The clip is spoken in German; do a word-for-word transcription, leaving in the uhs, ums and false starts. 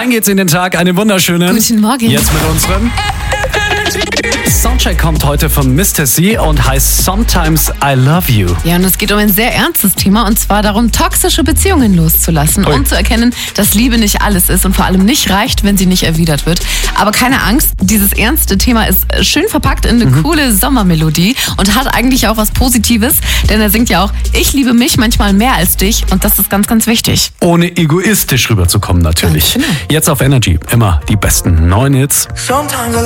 Rein geht's in den Tag, einen wunderschönen. Guten Morgen. Jetzt mit unserem Soundcheck kommt heute von Mister C und heißt Sometimes I Love You. Ja, und es geht um ein sehr ernstes Thema, und zwar darum, toxische Beziehungen loszulassen Ui. und zu erkennen, dass Liebe nicht alles ist und vor allem nicht reicht, wenn sie nicht erwidert wird. Aber keine Angst, dieses ernste Thema ist schön verpackt in eine mhm. coole Sommermelodie und hat eigentlich auch was Positives, denn er singt ja auch, ich liebe mich manchmal mehr als dich, und das ist ganz, ganz wichtig. Ohne egoistisch rüberzukommen natürlich. Ganz genau. Jetzt auf Energy, immer die besten neuen Hits.